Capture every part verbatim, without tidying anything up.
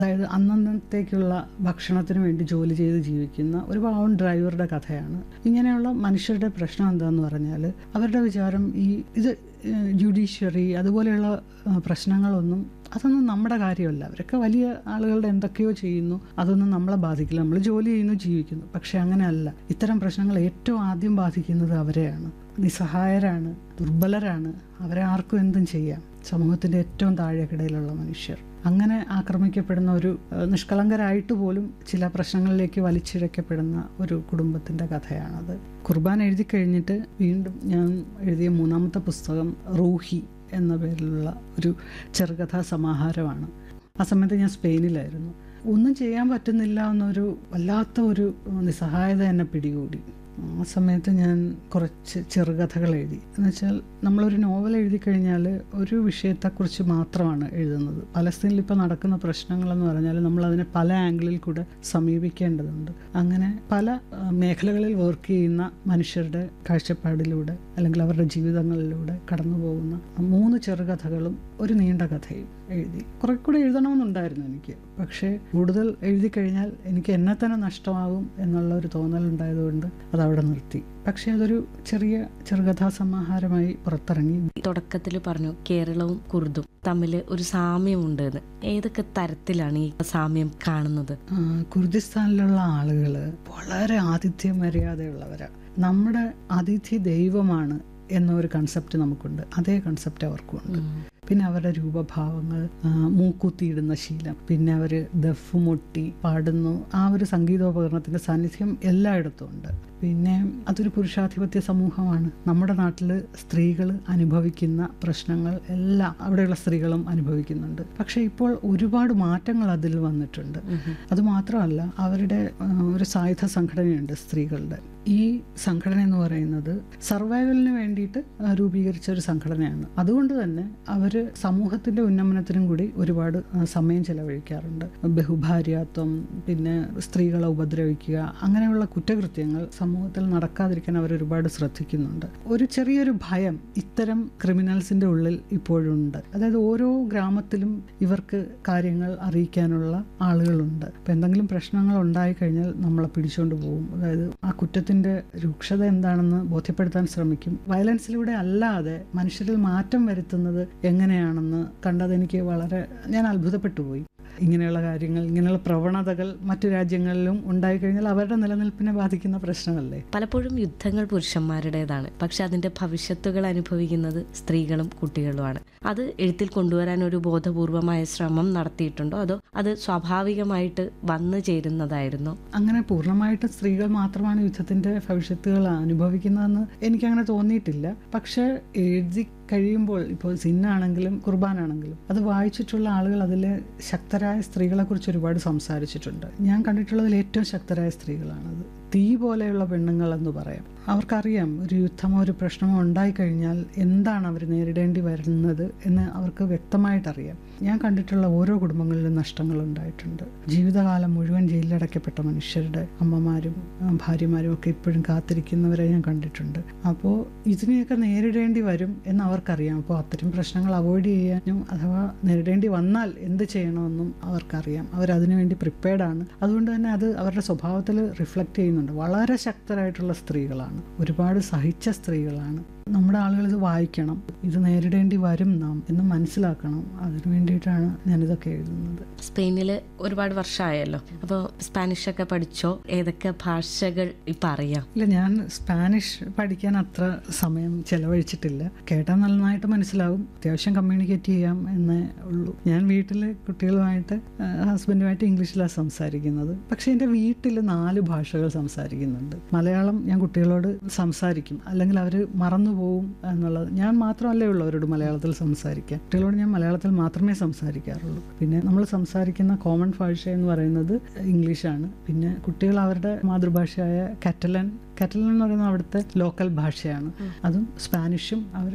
അതായത് അന്നന്നത്തേക്കുള്ള ഭക്ഷണത്തിന് വേണ്ടി ജോലി ചെയ്ത് ജീവിക്കുന്ന ഒരു പാവം ഡ്രൈവറുടെ കഥയാണ്. ഇങ്ങനെയുള്ള മനുഷ്യരുടെ പ്രശ്നം എന്താണെന്ന് പറഞ്ഞാൽ അവരുടെ വിചാരം ഈ ഇത് ജുഡീഷ്യറി അതുപോലെയുള്ള പ്രശ്നങ്ങളൊന്നും അതൊന്നും നമ്മുടെ കാര്യമല്ല. അവരൊക്കെ വലിയ ആളുകളുടെ എന്തൊക്കെയോ ചെയ്യുന്നു, അതൊന്നും നമ്മളെ ബാധിക്കില്ല. നമ്മൾ ജോലി ചെയ്യുന്നു, ജീവിക്കുന്നു. പക്ഷെ അങ്ങനെയല്ല. ഇത്തരം പ്രശ്നങ്ങൾ ഏറ്റവും ആദ്യം ബാധിക്കുന്നത് അവരെയാണ്. നിസ്സഹായരാണ്, ദുർബലരാണ്. അവരെ ആർക്കും എന്തും ചെയ്യാം. സമൂഹത്തിൻ്റെ ഏറ്റവും താഴെക്കിടയിലുള്ള മനുഷ്യർ അങ്ങനെ ആക്രമിക്കപ്പെടുന്ന ഒരു നിഷ്കളങ്കരായിട്ട് പോലും ചില പ്രശ്നങ്ങളിലേക്ക് വലിച്ചിഴക്കപ്പെടുന്ന ഒരു കുടുംബത്തിൻ്റെ കഥയാണത്. ഖുർബാൻ എഴുതി കഴിഞ്ഞിട്ട് വീണ്ടും ഞാൻ എഴുതിയ മൂന്നാമത്തെ പുസ്തകം റൂഹി എന്ന പേരിലുള്ള ഒരു ചെറുകഥാ സമാഹാരമാണ്. ആ സമയത്ത് ഞാൻ സ്പെയിനിലായിരുന്നു. ഒന്നും ചെയ്യാൻ പറ്റുന്നില്ല എന്നൊരു വല്ലാത്ത ഒരു നിസ്സഹായത എന്നെ പിടികൂടി. ആ സമയത്ത് ഞാൻ കുറച്ച് ചെറുകഥകൾ എഴുതി. എന്നുവെച്ചാൽ നമ്മളൊരു നോവൽ എഴുതി കഴിഞ്ഞാൽ ഒരു വിഷയത്തെക്കുറിച്ച് മാത്രമാണ് എഴുതുന്നത്. പലസ്തീനിൽ ഇപ്പോൾ നടക്കുന്ന പ്രശ്നങ്ങളെന്ന് പറഞ്ഞാൽ നമ്മളതിനെ പല ആംഗിളിൽ കൂടെ സമീപിക്കേണ്ടതുണ്ട്. അങ്ങനെ പല മേഖലകളിൽ വർക്ക് ചെയ്യുന്ന മനുഷ്യരുടെ കാഴ്ചപ്പാടിലൂടെ അല്ലെങ്കിൽ അവരുടെ ജീവിതങ്ങളിലൂടെ കടന്നു പോകുന്ന മൂന്ന് ചെറുകഥകളും ഒരു നീണ്ട കഥയും എഴുതി. കുറെ കൂടെ എഴുതണമെന്നുണ്ടായിരുന്നു എനിക്ക്. പക്ഷേ കൂടുതൽ എഴുതി കഴിഞ്ഞാൽ എനിക്ക് എന്നെ തന്നെ നഷ്ടമാകും എന്നുള്ള ഒരു തോന്നലുണ്ടായതുകൊണ്ട് അതവിടെ നിർത്തി. പക്ഷെ അതൊരു ചെറിയ ചെറുകഥാ സമാഹാരമായി പുറത്തിറങ്ങി. തുടക്കത്തിൽ പറഞ്ഞു കേരളവും കുർദും തമ്മിൽ ഒരു സാമ്യമുണ്ട് എന്ന്. ഏതൊക്കെ തരത്തിലാണ് ഈ സാമ്യം കാണുന്നത്? കുർദിസ്ഥാനിലുള്ള ആളുകൾ വളരെ ആതിഥ്യ മര്യാദയുള്ളവരാണ്. നമ്മുടെ അതിഥി ദൈവമാണ് എന്നൊരു കൺസെപ്റ്റ് നമുക്കുണ്ട്. അതേ കൺസെപ്റ്റ് അവർക്കുണ്ട്. പിന്നെ അവരുടെ രൂപഭാവങ്ങൾ, മൂക്കുത്തിയിടുന്ന ശീലം, പിന്നെ അവർ ദഫ് മുട്ടി പാടുന്നു. ആ ഒരു സംഗീതോപകരണത്തിന്റെ സാന്നിധ്യം എല്ലായിടത്തും ഉണ്ട്. പിന്നെ അതൊരു പുരുഷാധിപത്യ സമൂഹമാണ്. നമ്മുടെ നാട്ടിൽ സ്ത്രീകൾ അനുഭവിക്കുന്ന പ്രശ്നങ്ങൾ എല്ലാം അവിടെയുള്ള സ്ത്രീകളും അനുഭവിക്കുന്നുണ്ട്. പക്ഷെ ഇപ്പോൾ ഒരുപാട് മാറ്റങ്ങൾ അതിൽ വന്നിട്ടുണ്ട്. അതുമാത്രമല്ല, അവരുടെ ഒരു സായുധ സംഘടനയുണ്ട് സ്ത്രീകളുടെ. ഈ സംഘടന എന്ന് പറയുന്നത് സർവൈവലിന് വേണ്ടിയിട്ട് രൂപീകരിച്ച ഒരു സംഘടനയാണ്. അതുകൊണ്ട് തന്നെ അവർ സമൂഹത്തിന്റെ ഉന്നമനത്തിനും കൂടി ഒരുപാട് സമയം ചെലവഴിക്കാറുണ്ട്. ബഹുഭാര്യാത്വം, പിന്നെ സ്ത്രീകളെ ഉപദ്രവിക്കുക, അങ്ങനെയുള്ള കുറ്റകൃത്യങ്ങൾ സമൂഹത്തിൽ നടക്കാതിരിക്കാൻ അവർ ഒരുപാട് ശ്രദ്ധിക്കുന്നുണ്ട്. ഒരു ചെറിയൊരു ഭയം ഇത്തരം ക്രിമിനൽസിന്റെ ഉള്ളിൽ ഇപ്പോഴുണ്ട്. അതായത് ഓരോ ഗ്രാമത്തിലും ഇവർക്ക് കാര്യങ്ങൾ അറിയിക്കാനുള്ള ആളുകളുണ്ട്. അപ്പം എന്തെങ്കിലും പ്രശ്നങ്ങൾ ഉണ്ടായി കഴിഞ്ഞാൽ നമ്മളെ പിടിച്ചുകൊണ്ട് പോകും. അതായത് ആ കുറ്റത്തിന്റെ രൂക്ഷത എന്താണെന്ന് ബോധ്യപ്പെടുത്താൻ ശ്രമിക്കും. വയലൻസിലൂടെ അല്ലാതെ മനുഷ്യരിൽ മാറ്റം വരുത്തുന്നത് എങ്ങനെയാണെന്ന് കണ്ടത് എനിക്ക് വളരെ ഞാൻ അത്ഭുതപ്പെട്ടു പോയി. ഇങ്ങനെയുള്ള കാര്യങ്ങൾ, ഇങ്ങനെയുള്ള പ്രവണതകൾ മറ്റു രാജ്യങ്ങളിലും ഉണ്ടായിക്കഴിഞ്ഞാൽ അവരുടെ നിലനിൽപ്പിനെ ബാധിക്കുന്ന പ്രശ്നമല്ലേ. പലപ്പോഴും യുദ്ധങ്ങൾ പുരുഷന്മാരുടേതാണ്, പക്ഷെ അതിന്റെ ഭവിഷ്യത്തുകൾ അനുഭവിക്കുന്നത് സ്ത്രീകളും കുട്ടികളുമാണ്. അത് എഴുത്തിൽ കൊണ്ടുവരാൻ ഒരു ബോധപൂർവമായ ശ്രമം നടത്തിയിട്ടുണ്ടോ, അതോ അത് സ്വാഭാവികമായിട്ട് വന്നു ചേരുന്നതായിരുന്നോ? അങ്ങനെ പൂർണ്ണമായിട്ട് സ്ത്രീകൾ മാത്രമാണ് യുദ്ധത്തിന്റെ ഭവിഷ്യത്തുകൾ അനുഭവിക്കുന്നതെന്ന് എനിക്കങ്ങനെ തോന്നിയിട്ടില്ല. പക്ഷെ എഴുതി കഴിയുമ്പോൾ ഇപ്പോൾ സിന്നാണെങ്കിലും ഖുർബാനാണെങ്കിലും അത് വായിച്ചിട്ടുള്ള ആളുകൾ അതിൽ ശക്തരായ സ്ത്രീകളെ കുറിച്ച് ഒരുപാട് സംസാരിച്ചിട്ടുണ്ട്. ഞാൻ കണ്ടിട്ടുള്ളതിൽ ഏറ്റവും ശക്തരായ സ്ത്രീകളാണത്. തീ പോലെയുള്ള പെണ്ണുങ്ങൾ എന്ന് പറയാം. അവർക്കറിയാം ഒരു യുദ്ധമോ ഒരു പ്രശ്നമോ ഉണ്ടായിക്കഴിഞ്ഞാൽ എന്താണ് അവർ നേരിടേണ്ടി വരുന്നത് എന്ന് അവർക്ക് വ്യക്തമായിട്ടറിയാം. ഞാൻ കണ്ടിട്ടുള്ള ഓരോ കുടുംബങ്ങളിലും നഷ്ടങ്ങൾ ഉണ്ടായിട്ടുണ്ട്. ജീവിതകാലം മുഴുവൻ ജയിലിലടയ്ക്കപ്പെട്ട മനുഷ്യരുടെ അമ്മമാരും ഭാര്യമാരും ഒക്കെ ഇപ്പോഴും കാത്തിരിക്കുന്നവരെ ഞാൻ കണ്ടിട്ടുണ്ട്. അപ്പോൾ ഇതിനെയൊക്കെ നേരിടേണ്ടി വരും എന്ന് അവർക്കറിയാം. അപ്പോൾ അത്തരം പ്രശ്നങ്ങൾ അവോയ്ഡ് ചെയ്യാനും അഥവാ നേരിടേണ്ടി വന്നാൽ എന്ത് ചെയ്യണമെന്നും അവർക്കറിയാം. അവരതിനുവേണ്ടി പ്രിപ്പയർഡാണ്. അതുകൊണ്ട് തന്നെ അത് അവരുടെ സ്വഭാവത്തിൽ റിഫ്ലക്റ്റ് ചെയ്യുന്നുണ്ട്. വളരെ ശക്തരായിട്ടുള്ള സ്ത്രീകളാണ്, ഒരുപാട് സഹിച്ച സ്ത്രീകളാണ്. നമ്മുടെ ആളുകൾ ഇത് വായിക്കണം, ഇത് നേരിടേണ്ടി വരും നാം എന്ന് മനസ്സിലാക്കണം. അതിനു വേണ്ടിയിട്ടാണ് ഞാനിതൊക്കെ എഴുതുന്നത്. സ്പെയിനിൽ ഒരുപാട് വർഷമായല്ലോ, അപ്പോൾ സ്പാനിഷ് ഒക്കെ പഠിച്ചോ? ഏതൊക്കെ ഭാഷകൾ ഇപ്പം അറിയാം? ഇല്ല, ഞാൻ സ്പാനിഷ് പഠിക്കാൻ അത്ര സമയം ചെലവഴിച്ചിട്ടില്ല. കേട്ടാൽ നന്നായിട്ട് മനസ്സിലാവും, അത്യാവശ്യം കമ്മ്യൂണിക്കേറ്റ് ചെയ്യാം എന്നേ ഉള്ളൂ. ഞാൻ വീട്ടിൽ കുട്ടികളുമായിട്ട് ഹസ്ബൻഡുമായിട്ട് ഇംഗ്ലീഷിലാണ് സംസാരിക്കുന്നത്. പക്ഷെ എൻ്റെ വീട്ടിൽ നാല് ഭാഷകൾ സംസാരിക്കുന്നുണ്ട്. മലയാളം ഞാൻ കുട്ടികളോട് സംസാരിക്കും, അല്ലെങ്കിൽ അവർ മറന്നു പോവും എന്നുള്ളത്. ഞാൻ മാത്രമല്ലേ ഉള്ളൂ അവരോട് മലയാളത്തിൽ സംസാരിക്കാൻ. കുട്ടികളോട് ഞാൻ മലയാളത്തിൽ മാത്രമേ സംസാരിക്കാറുള്ളൂ. പിന്നെ നമ്മൾ സംസാരിക്കുന്ന കോമൺ ഭാഷ എന്ന് പറയുന്നത് ഇംഗ്ലീഷാണ്. പിന്നെ കുട്ടികൾ അവരുടെ മാതൃഭാഷയായ കാറ്റലൻ കാറ്റലൻ എന്ന് പറയുന്നത് അവിടുത്തെ ലോക്കൽ ഭാഷയാണ്. അതും സ്പാനിഷും അവർ വളരെ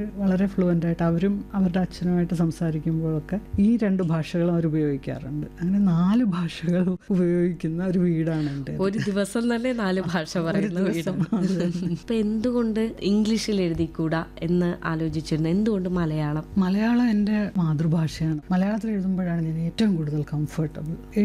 വളരെ ഫ്ലുവൻ്റ് ആയിട്ട് അവരും അവരുടെ അച്ഛനുമായിട്ട് സംസാരിക്കുമ്പോഴൊക്കെ ഈ രണ്ട് ഭാഷകളും അവർ ഉപയോഗിക്കാറുണ്ട്. അങ്ങനെ നാല് ഭാഷകൾ ഉപയോഗിക്കുന്ന ഒരു വീടാണ് എൻ്റെ. ഒരു ദിവസം തന്നെ നാല് ഭാഷ പറയുന്ന വീടാണ്. ഇപ്പൊ എന്തുകൊണ്ട് ഇംഗ്ലീഷിൽ എഴുതിക്കൂടാ എന്ന് ആലോചിച്ചിരുന്നു? എന്തുകൊണ്ട് മലയാളം? മലയാളം എൻ്റെ മാതൃഭാഷയാണ്. മലയാളത്തിൽ എഴുതുമ്പോഴാണ് ഞാൻ ഏറ്റവും കൂടുതൽ കംഫർട്ടബിൾ.